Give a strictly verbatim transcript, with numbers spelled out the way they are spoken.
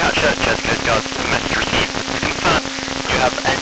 Gotcha, Jessica Coast Coast, message received. Confirm you have